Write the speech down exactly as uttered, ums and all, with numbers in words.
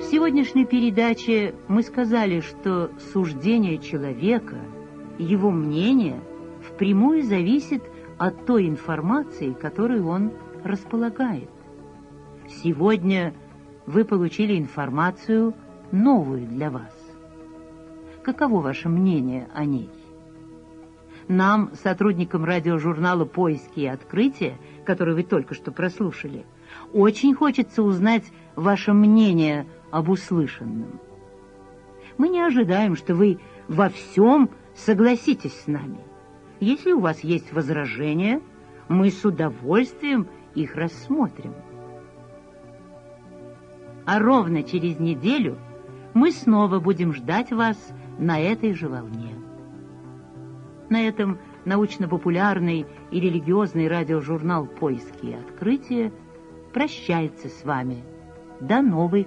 В сегодняшней передаче мы сказали, что суждение человека, его мнение впрямую зависит от той информации, которой он располагает. Сегодня вы получили информацию новую для вас. Каково ваше мнение о ней? Нам, сотрудникам радиожурнала «Поиски и открытия», который вы только что прослушали, очень хочется узнать ваше мнение об услышанном. Мы не ожидаем, что вы во всем согласитесь с нами. Если у вас есть возражения, мы с удовольствием их рассмотрим. А ровно через неделю мы снова будем ждать вас на этой же волне. На этом научно-популярный и религиозный радиожурнал «Поиски и открытия» прощается с вами. До новой